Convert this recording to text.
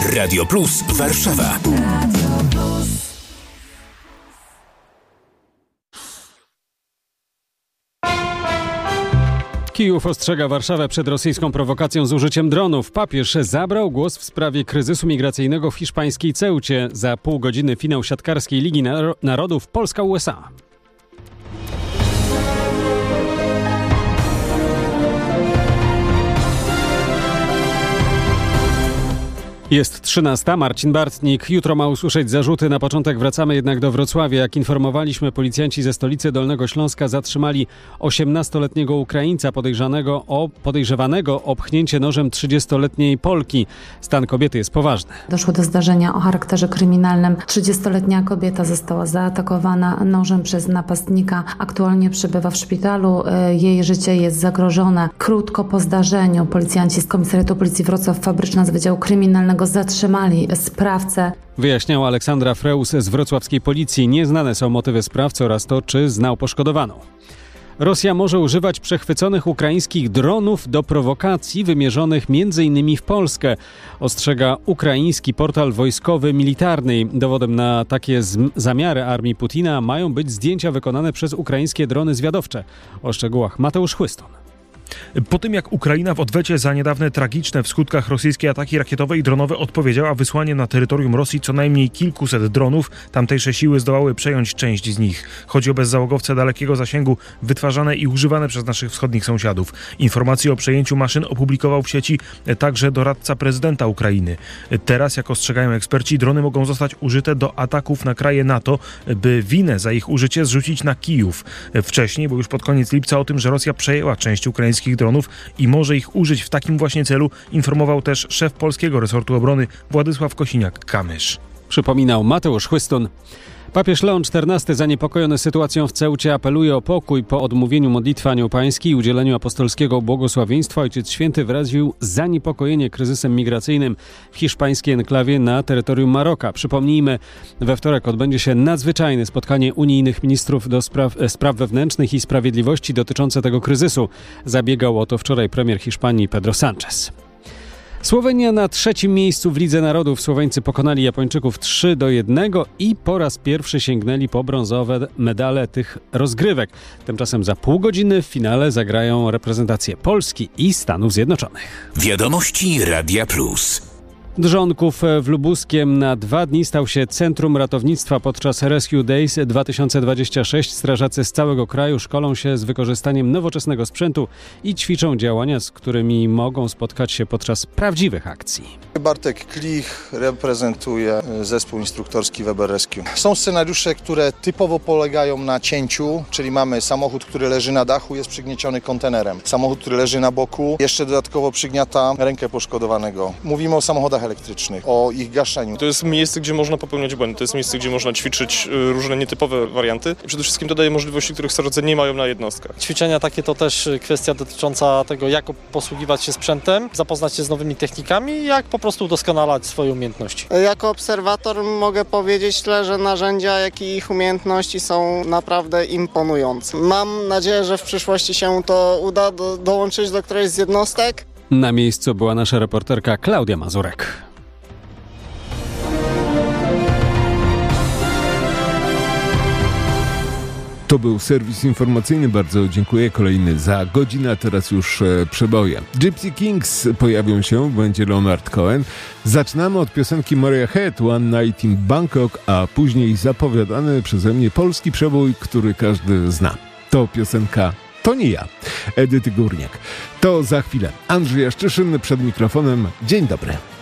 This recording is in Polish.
Radio Plus Warszawa. Kijów ostrzega Warszawę przed rosyjską prowokacją z użyciem dronów. Papież zabrał głos w sprawie kryzysu migracyjnego w hiszpańskiej Ceucie. Za pół godziny finał siatkarskiej Ligi Narodów Polska-USA. Jest 13. Marcin Bartnik. Jutro ma usłyszeć zarzuty. Na początek wracamy jednak do Wrocławia. Jak informowaliśmy, policjanci ze stolicy Dolnego Śląska zatrzymali 18-letniego Ukraińca podejrzewanego o pchnięcie nożem 30-letniej Polki. Stan kobiety jest poważny. Doszło do zdarzenia o charakterze kryminalnym. 30-letnia kobieta została zaatakowana nożem przez napastnika. Aktualnie przebywa w szpitalu. Jej życie jest zagrożone. Krótko po zdarzeniu policjanci z Komisariatu Policji Wrocław Fabryczna z Wydziału Kryminalnego zatrzymali sprawcę. Wyjaśniała Aleksandra Freus z wrocławskiej policji. Nieznane są motywy sprawcy oraz to, czy znał poszkodowaną. Rosja może używać przechwyconych ukraińskich dronów do prowokacji wymierzonych m.in. w Polskę, ostrzega ukraiński portal wojskowy Militarny. Dowodem na takie zamiary armii Putina mają być zdjęcia wykonane przez ukraińskie drony zwiadowcze. O szczegółach Mateusz Chłyston. Po tym jak Ukraina w odwecie za niedawne tragiczne w skutkach rosyjskie ataki rakietowe i dronowe odpowiedziała wysłaniem na terytorium Rosji co najmniej kilkuset dronów, tamtejsze siły zdołały przejąć część z nich. Chodzi o bezzałogowce dalekiego zasięgu wytwarzane i używane przez naszych wschodnich sąsiadów. Informacje o przejęciu maszyn opublikował w sieci także doradca prezydenta Ukrainy. Teraz, jak ostrzegają eksperci, drony mogą zostać użyte do ataków na kraje NATO, by winę za ich użycie zrzucić na Kijów. Wcześniej, bo już pod koniec lipca, o tym, że Rosja przejęła część ukraińskich dronów i może ich użyć w takim właśnie celu, informował też szef polskiego resortu obrony Władysław Kosiniak-Kamysz. Przypominał Mateusz Chłyston. Papież Leon XIV, zaniepokojony sytuacją w Ceucie, apeluje o pokój. Po odmówieniu modlitwy anioł-pańskiej i udzieleniu apostolskiego błogosławieństwa Ojciec Święty wyraził zaniepokojenie kryzysem migracyjnym w hiszpańskiej enklawie na terytorium Maroka. Przypomnijmy, we wtorek odbędzie się nadzwyczajne spotkanie unijnych ministrów do spraw wewnętrznych i sprawiedliwości dotyczące tego kryzysu. Zabiegał o to wczoraj premier Hiszpanii Pedro Sánchez. Słowenia na 3. miejscu w Lidze Narodów. Słoweńcy pokonali Japończyków 3-1 i po raz pierwszy sięgnęli po brązowe medale tych rozgrywek. Tymczasem za pół godziny w finale zagrają reprezentacje Polski i Stanów Zjednoczonych. Wiadomości Radia Plus. Drzonków w Lubuskiem na 2 dni stał się centrum ratownictwa. Podczas Rescue Days 2026 strażacy z całego kraju szkolą się z wykorzystaniem nowoczesnego sprzętu i ćwiczą działania, z którymi mogą spotkać się podczas prawdziwych akcji. Bartek Klich reprezentuje zespół instruktorski Weber Rescue. Są scenariusze, które typowo polegają na cięciu, czyli mamy samochód, który leży na dachu, jest przygnieciony kontenerem. Samochód, który leży na boku, jeszcze dodatkowo przygniata rękę poszkodowanego. Mówimy o samochodach elektrycznych, o ich gaszeniu. To jest miejsce, gdzie można popełniać błędy, to jest miejsce, gdzie można ćwiczyć różne nietypowe warianty i przede wszystkim to daje możliwości, których strażacy nie mają na jednostkach. Ćwiczenia takie to też kwestia dotycząca tego, jak posługiwać się sprzętem, zapoznać się z nowymi technikami i jak po prostu udoskonalać swoje umiejętności. Jako obserwator mogę powiedzieć tyle, że narzędzia, jak i ich umiejętności są naprawdę imponujące. Mam nadzieję, że w przyszłości się to uda dołączyć do którejś z jednostek. Na miejscu była nasza reporterka Klaudia Mazurek. To był serwis informacyjny. Bardzo dziękuję. Kolejny za godzinę, a teraz już przeboje. Gypsy Kings pojawią się, będzie Leonard Cohen. Zaczynamy od piosenki Maria Head, One Night in Bangkok, a później zapowiadany przeze mnie polski przebój, który każdy zna. To piosenka To nie ja, Edyty Górniak. To za chwilę. Andrzej Jaszczyszyn przed mikrofonem. Dzień dobry.